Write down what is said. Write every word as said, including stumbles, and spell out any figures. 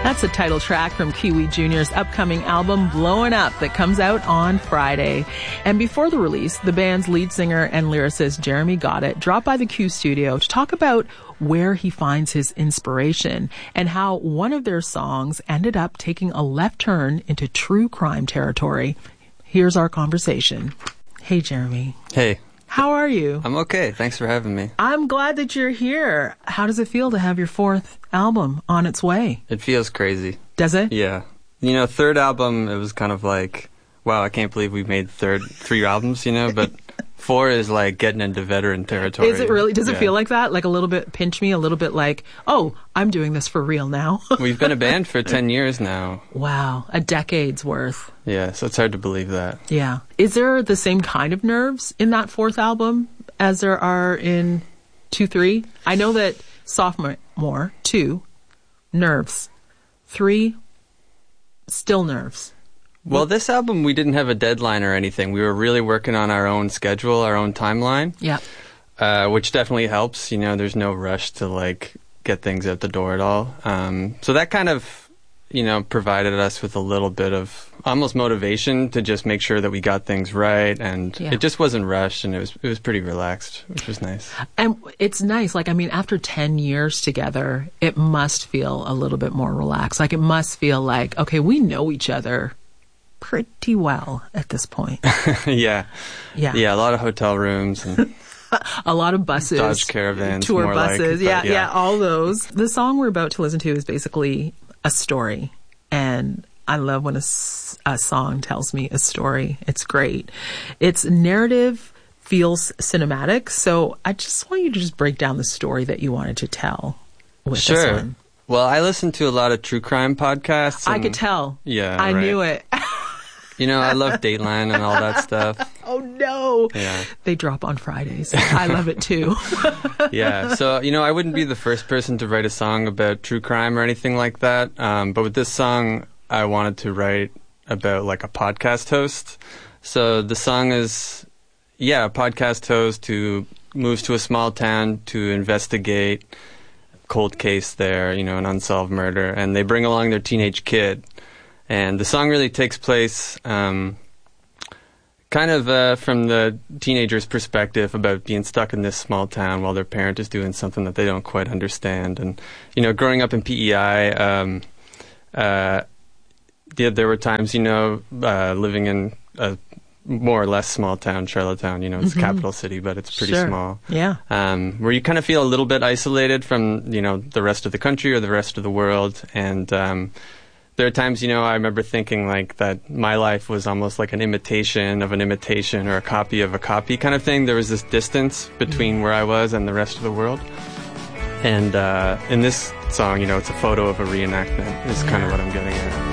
That's the title track from Kiwi Junior's upcoming album, Blowin' Up, that comes out on Friday. And before the release, the band's lead singer and lyricist Jeremy Goddett dropped by the Q studio to talk about where he finds his inspiration and how one of their songs ended up taking a left turn into true crime territory. Here's our conversation. Hey, Jeremy. Hey. How are you? I'm okay. Thanks for having me. I'm glad that you're here. How does it feel to have your fourth album on its way? It feels crazy. Does it? Yeah. You know, third album, it was kind of like, wow, I can't believe we made third three albums, you know, but four is like getting into veteran territory. Is it really? Does yeah. it feel like that? Like a little bit pinch me, a little bit like, oh, I'm doing this for real now. We've been a band for ten years now. Wow. A decade's worth. Yeah, so it's hard to believe that. Yeah. Is there the same kind of nerves in that fourth album as there are in two, three? I know that sophomore, two, nerves. Three, still nerves. Well, this album, we didn't have a deadline or anything. We were really working on our own schedule, our own timeline. Yeah. Uh, which definitely helps. You know, there's no rush to, like, get things out the door at all. Um, so that kind of, you know, provided us with a little bit of almost motivation to just make sure that we got things right. And yeah. it just wasn't rushed, and it was it was pretty relaxed, which was nice. And it's nice. Like, I mean, after ten years together, it must feel a little bit more relaxed. Like, it must feel like, okay, we know each other pretty well at this point. yeah. Yeah. Yeah, a lot of hotel rooms and a lot of buses. Dodge Caravans. Tour more buses. Like, yeah, yeah, yeah, all those. The song we're about to listen to is basically a story. And I love when a, a song tells me a story. It's great. Its narrative feels cinematic. So I just want you to just break down the story that you wanted to tell with sure. this one. Well, I listen to a lot of true crime podcasts. I could tell. Yeah, I right. knew it. You know, I love Dateline and all that stuff. Oh, no. Yeah. They drop on Fridays. I love it, too. Yeah. So, you know, I wouldn't be the first person to write a song about true crime or anything like that. Um, but with this song, I wanted to write about, like, a podcast host. So the song is, yeah, a podcast host who moves to a small town to investigate a cold case there, you know, an unsolved murder. And they bring along their teenage kid. And the song really takes place um, kind of uh, from the teenager's perspective about being stuck in this small town while their parent is doing something that they don't quite understand. And, you know, growing up in P E I, um, uh, yeah, there were times, you know, uh, living in a more or less small town, Charlottetown, you know, it's mm-hmm. the capital city, but it's pretty sure. small. Yeah. Um, where you kind of feel a little bit isolated from, you know, the rest of the country or the rest of the world. And um there are times, you know, I remember thinking like that my life was almost like an imitation of an imitation or a copy of a copy kind of thing. There was this distance between where I was and the rest of the world. And uh, in this song, you know, it's a photo of a reenactment is kind of what I'm getting at.